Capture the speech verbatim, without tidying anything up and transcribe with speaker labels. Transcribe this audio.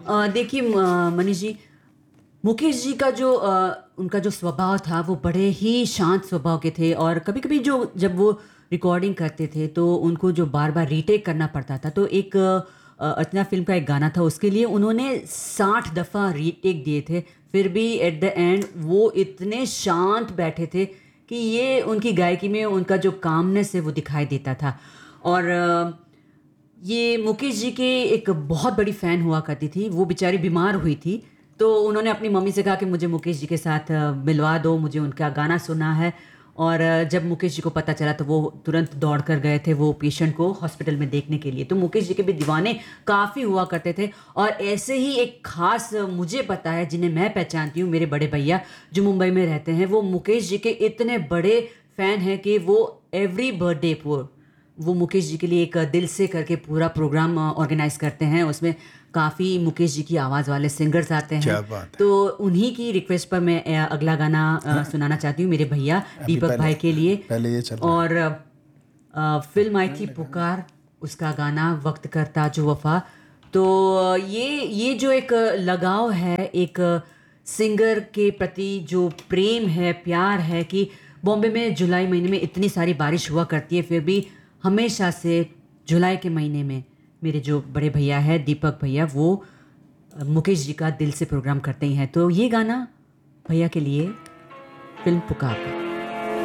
Speaker 1: अ, देखिए म मनीष जी, मुकेश जी का जो अ, उनका जो स्वभाव था वो बड़े ही शांत स्वभाव के थे और कभी-कभी जो जब वो रिकॉर्डिंग करते थे तो उनको जो बार-बार रीटेक करना पड़ता था। तो एक अ, अर्चना फ़िल्म का एक गाना था उसके लिए उन्होंने साठ दफ़ा रीटेक दिए थे। फिर भी एट द एंड वो इतने शांत बैठे थे कि ये उनकी गायकी में उनका जो कामनेस है वो दिखाई देता था। और अ, ये मुकेश जी के एक बहुत बड़ी फ़ैन हुआ करती थी, वो बेचारी बीमार हुई थी, तो उन्होंने अपनी मम्मी से कहा कि मुझे मुकेश जी के साथ अ, मिलवा दो, मुझे उनका गाना सुनना है। और अ, जब मुकेश जी को पता चला तो वो तुरंत दौड़ कर गए थे वो पेशेंट को हॉस्पिटल में देखने के लिए। तो मुकेश जी के भी दीवाने काफ़ी हुआ करते थे और ऐसे ही एक ख़ास मुझे पता है जिन्हें मैं पहचानती हूँ, मेरे बड़े भैया जो मुंबई में रहते हैं, वो मुकेश जी के इतने बड़े फ़ैन हैं कि वो एवरी बर्थडे पर वो मुकेश जी के लिए एक दिल से करके पूरा प्रोग्राम ऑर्गेनाइज करते हैं। उसमें काफ़ी मुकेश जी की आवाज़ वाले सिंगर्स आते हैं।
Speaker 2: क्या बात है।
Speaker 1: तो उन्हीं की रिक्वेस्ट पर मैं अ, अगला गाना अ, सुनाना चाहती हूँ मेरे भैया
Speaker 2: अभी
Speaker 1: दीपक
Speaker 2: पहले
Speaker 1: भाई के लिए।
Speaker 2: पहले ये चल रहा है।
Speaker 1: और अ, फ़िल्म आई थी पुकार, उसका गाना वक़्त करता जो वफ़ा। तो अ, ये ये जो एक लगाव है, एक सिंगर के प्रति जो प्रेम है, प्यार है कि बॉम्बे में जुलाई महीने में इतनी सारी बारिश हुआ करती है, फिर भी हमेशा से जुलाई के महीने में मेरे जो बड़े भैया हैं दीपक भैया, वो अ, मुकेश जी का दिल से प्रोग्राम करते ही हैं। तो ये गाना भैया के लिए, फ़िल्म पुकार का।